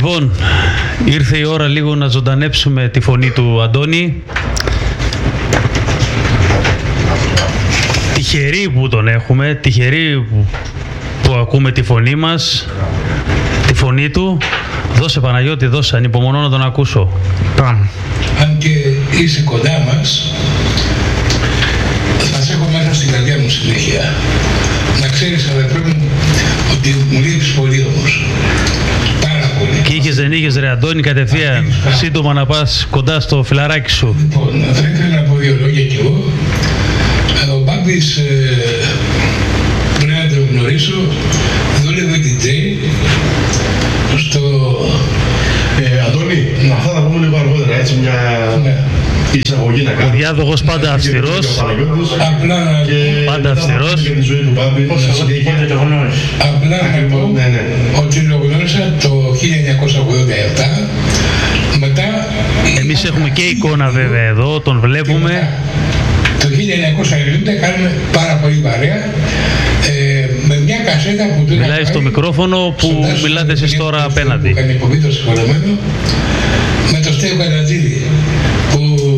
Λοιπόν, ήρθε η ώρα λίγο να ζωντανέψουμε τη φωνή του Αντώνη. Τυχεροί που τον έχουμε, τυχεροί που ακούμε τη φωνή μας, τη φωνή του. Δώσε Παναγιώτη, δώσε, ανυπομονώ να τον ακούσω. Πάμε. Αν και είσαι κοντά μας, θα σε έχω μέσα στην καρδιά μου συνέχεια. Να ξέρεις, αδερφέ μου, ότι μου λείπεις πολύ όμως. Πάρα πολύ. Και είχες δεν είχες ρε Αντώνη, κατευθείαν σύντομα να πας κοντά στο φιλαράκι σου. Λοιπόν, θα ήθελα να πω δύο λόγια κι εγώ. Ο Μπάμπης, πρέπει να τον γνωρίσω, δούλευε DJ στο... Αντώνη, αυτά θα πούμε λίγο αργότερα, έτσι μια εισαγωγή να κάνουμε. Ο διάδοχος πάντα αυστηρός. Απλά Πάντα αυστηρός. Για τη ζωή του Μπάμπη. Απλά να πω ότι το γνώρισα το 1987. Μετά... Εμείς έχουμε και εικόνα βέβαια εδώ, τον βλέπουμε. Το 1990 κάνουμε πάρα πολύ παρέα με μια κασέτα που του μιλάει στο μικρόφωνο που μιλάτε εσείς τώρα απέναντι. Που κάνει υποβεί το συγχωρεμένο με το Στέο Κατατζίδη που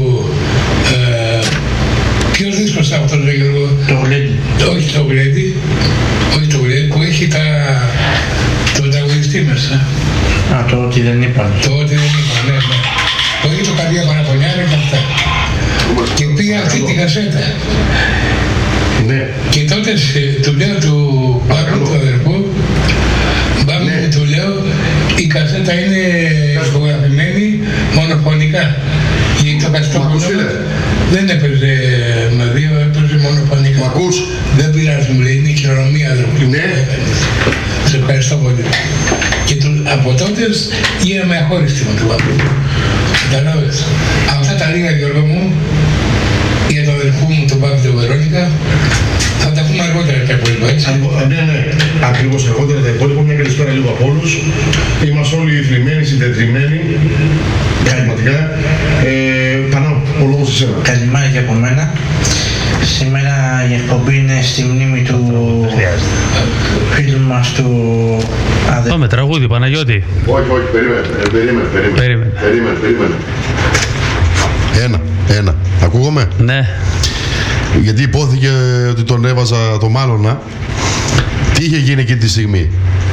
ποιος δίσκος θα αυτός Γιώργο? Το Γλέντι. Όχι το Γλέντι, όχι το Γλέντι που έχει τον τραγουδιστή μέσα. Α, το ότι δεν είπαν. Το ότι δεν είπαν, ναι, ναι. Το έχει το καρδιά παραπονιάρα και αυτά. Και πήγα αυτή τη κασέτα. Ναι. Και τότε του λέω του Παύλου, του αδερφού, Μπάμπη, του λέω, η κασέτα είναι ηχογραφημένη μονοφωνικά. Γιατί το Καστόπουλο δεν έπαιζε με δύο, έπαιζε μονοφωνικά. Μ' ακούς? Δεν πειράζει, μου λέει, είναι η χειρονομία, αδερφή μου. Ναι. Σε ευχαριστώ πολύ. Και από τότε γίναμε αχώριστοι με τον Παύλου. Καταλάβες. Αυτά τα λίγα, Γιώργο μου, για τον αδερφού μου, τον Παύλο, τον Βερόνικα, θα τα πούμε αργότερα και από λίγο, έτσι. Ναι, ναι, ακριβώς αργότερα τα υπόλοιπα, μια καλησπέρα λίγο από όλους. Είμαστε όλοι θλιμμένοι, συντετριμένοι, πραγματικά. Πανώ, ο λόγος σε εσένα. Καλημέρα και από μένα. Σήμερα η εκπομπή είναι στη μνήμη του φίλου μας του αδερφού. Πάμε τραγούδι Παναγιώτη. Όχι, περίμενε. Ένα. Ακούγομαι? Ναι. Γιατί υπόθηκε ότι τον έβαζα το Μάλωνα. Τι είχε γίνει εκείνη τη στιγμή?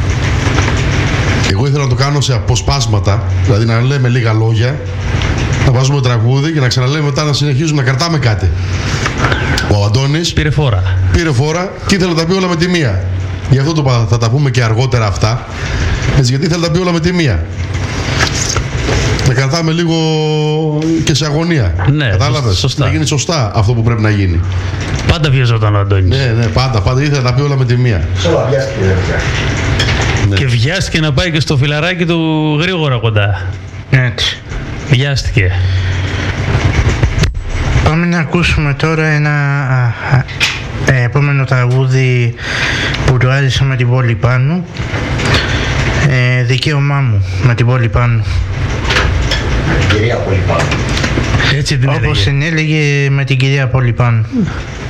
Εγώ ήθελα να το κάνω σε αποσπάσματα, δηλαδή να λέμε λίγα λόγια, να βάζουμε τραγούδι και να ξαναλέμε μετά, να συνεχίζουμε να κρατάμε κάτι. Ο Αντώνης πήρε φόρα και ήθελε να τα πει όλα με τη μία. Γι' αυτό θα τα πούμε και αργότερα αυτά, έτσι, γιατί ήθελε να τα πει όλα με τη μία. Να κρατάμε λίγο και σε αγωνία. Ναι, κατάλαβες? σωστά. Να γίνει σωστά αυτό που πρέπει να γίνει. Πάντα βιαζόταν ο Αντώνης. Ναι, πάντα ήθελε να τα πει όλα με τη μία. Ναι. Και βιάστηκε να πάει και στο φιλαράκι του γρήγορα κοντά. Έτσι. Βιάστηκε. Πάμε να ακούσουμε τώρα ένα επόμενο τραγούδι που το άρεσε με την πόλη πάνω. Δικαίωμά μου με την πόλη πάνω. Κυρία Πόλη πάνω. Έτσι την όπως την έλεγε με την κυρία Πόλη πάνω.